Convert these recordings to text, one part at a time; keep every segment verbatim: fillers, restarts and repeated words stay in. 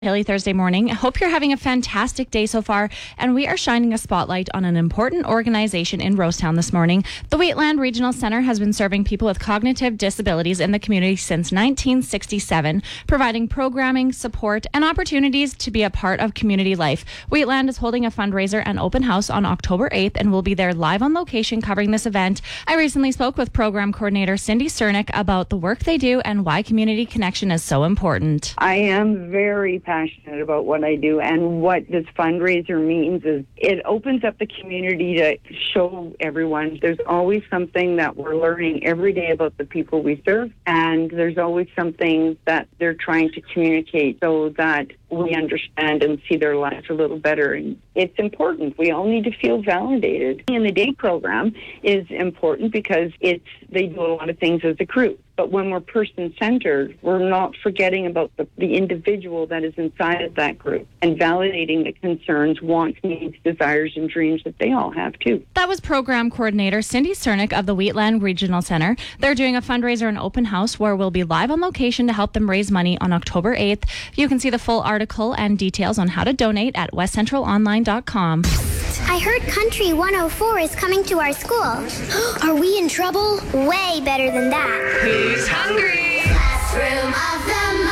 Hilly Thursday morning. I hope you're having a fantastic day so far, and we are shining a spotlight on an important organization in Rosetown this morning. The Wheatland Regional Centre has been serving people with cognitive disabilities in the community since nineteen sixty-seven, providing programming, support, and opportunities to be a part of community life. Wheatland is holding a fundraiser and open house on October eighth, and will be there live on location covering this event. I recently spoke with Program Coordinator Cindy Cernick about the work they do and why community connection is so important. I am very passionate about what I do, and what this fundraiser means is it opens up the community to show everyone there's always something that we're learning every day about the people we serve, and there's always something that they're trying to communicate so that we understand and see their lives a little better. And it's important. We all need to feel validated. And the day program is important because it's they do a lot of things as a group. But when we're person-centered, we're not forgetting about the, the individual that is inside of that group and validating the concerns, wants, needs, desires, and dreams that they all have too. That was Program Coordinator Cindy Cernick of the Wheatland Regional Centre. They're doing a fundraiser and open house where we'll be live on location to help them raise money on October eighth. You can see the full article and details on how to donate at west central online dot com. I heard Country one oh four is coming to our school. Are we in trouble? Way better than that. Who's hungry? Classroom of the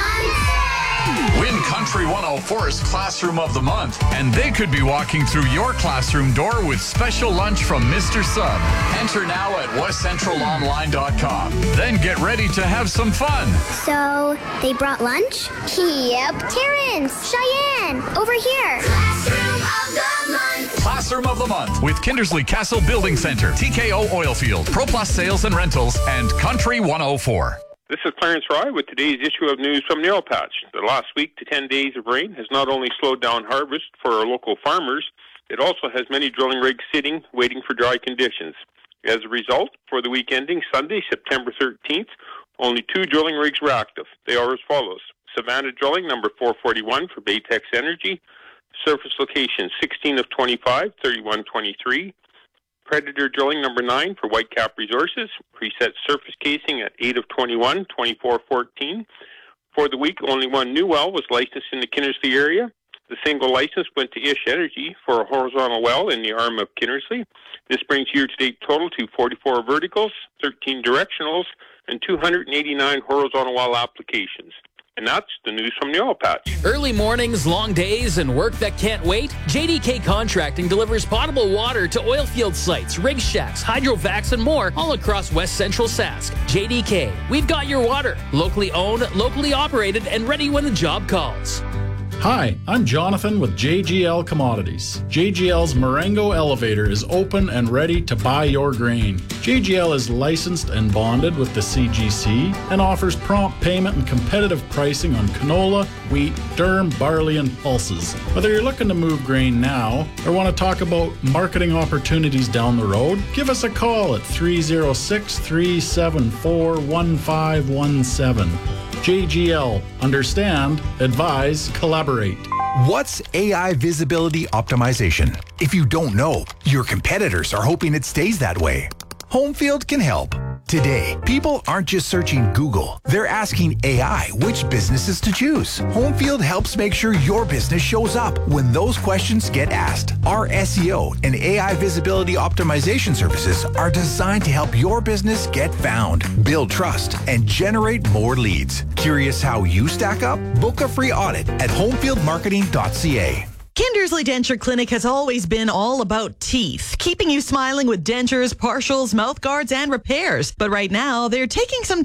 month. Win Country one oh four's Classroom of the Month, and they could be walking through your classroom door with special lunch from Mister Sub. Enter now at west central online dot com. Then get ready to have some fun. So, they brought lunch? Yep. Terrence, Cheyenne, over here. Classroom of the month. Classroom of the Month with Kindersley Castle Building Center, T K O Oilfield, ProPlus Sales and Rentals, and Country one oh four. This is Clarence Roy with today's issue of news from the Oil Patch. The last week to ten days of rain has not only slowed down harvest for our local farmers, it also has many drilling rigs sitting, waiting for dry conditions. As a result, for the week ending Sunday, September thirteenth, only two drilling rigs were active. They are as follows. Savannah Drilling, number four forty-one for Baytex Energy. Surface location sixteen of twenty-five, thirty-one twenty-three. Predator Drilling number nine for Whitecap Resources. Preset surface casing at eight of twenty-one, twenty-four fourteen. For the week, only one new well was licensed in the Kindersley area. The single license went to Ish Energy for a horizontal well in the arm of Kindersley. This brings year-to-date total to forty-four verticals, thirteen directionals, and two hundred eighty-nine horizontal well applications. And that's the news from the Oil Patch. Early mornings, long days, and work that can't wait? J D K Contracting delivers potable water to oil field sites, rig shacks, hydrovacs, and more all across West Central Sask. J D K, we've got your water. Locally owned, locally operated, and ready when the job calls. Hi, I'm Jonathan with J G L Commodities. J G L's Marengo Elevator is open and ready to buy your grain. J G L is licensed and bonded with the C G C and offers prompt payment and competitive pricing on canola, wheat, durum, barley, and pulses. Whether you're looking to move grain now or want to talk about marketing opportunities down the road, give us a call at three oh six, three seven four, one five one seven. J G L. Understand, advise, collaborate. What's A I visibility optimization? If you don't know, your competitors are hoping it stays that way. Homefield can help. Today, people aren't just searching Google. They're asking A I which businesses to choose. Homefield helps make sure your business shows up when those questions get asked. Our S E O and A I visibility optimization services are designed to help your business get found, build trust, and generate more leads. Curious how you stack up? Book a free audit at homefield marketing dot c a. Kindersley Denture Clinic has always been all about teeth, keeping you smiling with dentures, partials, mouth guards, and repairs. But right now, they're taking some